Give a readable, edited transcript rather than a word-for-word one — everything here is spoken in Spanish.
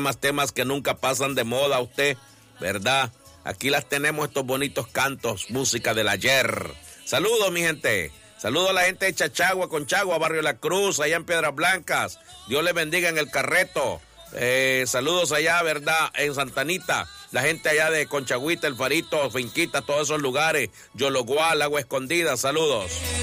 temas que nunca pasan de moda usted, ¿verdad? Aquí las tenemos, estos bonitos cantos, música del ayer. Saludos, mi gente. Saludos a la gente de Chachagua, Conchagua, Barrio La Cruz, allá en Piedras Blancas. Dios les bendiga en el Carreto. Saludos allá, ¿verdad? En Santanita. La gente allá de Conchagüita, El Farito, Finquita, todos esos lugares. Yologual, Agua Escondida, saludos.